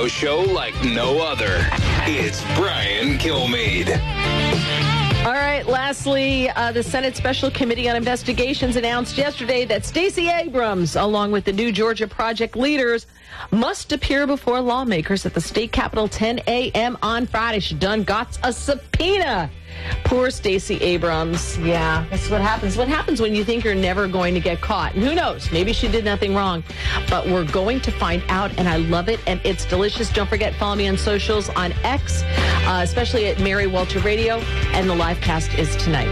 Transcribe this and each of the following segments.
radio show like no other. It's Brian Kilmeade. All right, lastly, the Senate Special Committee on Investigations announced yesterday that Stacey Abrams, along with the new Georgia Project leaders, must appear before lawmakers at the state capitol 10 a.m. on Friday. She done got a subpoena. Poor Stacey Abrams. Yeah, that's what happens. What happens when you think you're never going to get caught? And who knows? Maybe she did nothing wrong. But we're going to find out, and I love it, and it's delicious. Don't forget, follow me on socials on X, especially at Mary Walter Radio, and the live cast is tonight.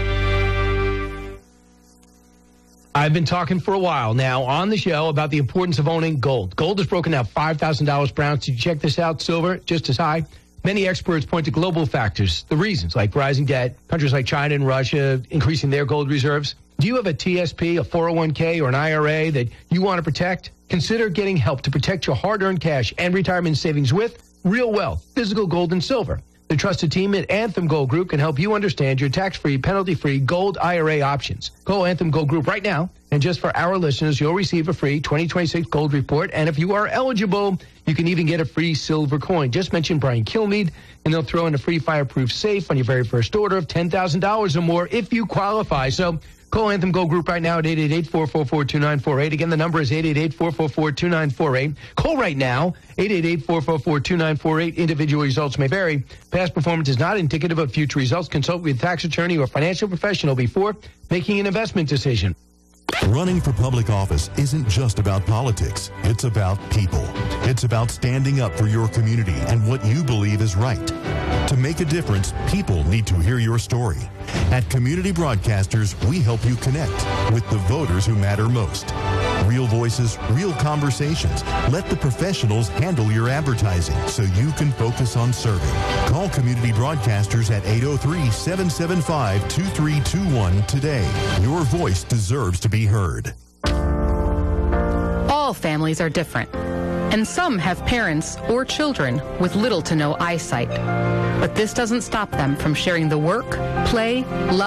I've been talking for a while now on the show about the importance of owning gold. Gold has broken out $5,000 per ounce. Did you check this out? Silver, just as high. Many experts point to global factors, the reasons like rising debt, countries like China and Russia increasing their gold reserves. Do you have a TSP, a 401k, or an IRA that you want to protect? Consider getting help to protect your hard-earned cash and retirement savings with Real Wealth, physical gold and silver. The trusted team at Anthem Gold Group can help you understand your tax-free, penalty-free gold IRA options. Call Anthem Gold Group right now, and just for our listeners, you'll receive a free 2026 gold report, and if you are eligible, you can even get a free silver coin. Just mention Brian Kilmeade, and they'll throw in a free fireproof safe on your very first order of $10,000 or more if you qualify. So call Anthem Gold Group right now at 888-444-2948. Again, the number is 888-444-2948. Call right now, 888-444-2948. Individual results may vary. Past performance is not indicative of future results. Consult with a tax attorney or financial professional before making an investment decision. Running for public office isn't just about politics. It's about people. It's about standing up for your community and what you believe is right. To make a difference, people need to hear your story. At Community Broadcasters, we help you connect with the voters who matter most. Real voices, real conversations. Let the professionals handle your advertising so you can focus on serving. Call Community Broadcasters at 803-775-2321 today. Your voice deserves to be heard. All families are different, and some have parents or children with little to no eyesight. But this doesn't stop them from sharing the work, play, love,